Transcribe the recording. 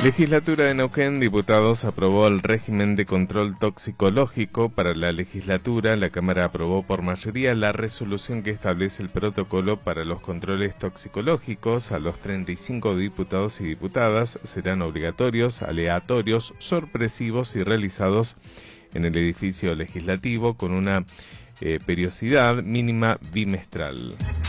Legislatura de Neuquén, diputados aprobó el régimen de control toxicológico para la legislatura. La Cámara aprobó por mayoría la resolución que establece el protocolo para los controles toxicológicos. A los 35 diputados y diputadas serán obligatorios, aleatorios, sorpresivos y realizados en el edificio legislativo con una periodicidad mínima bimestral.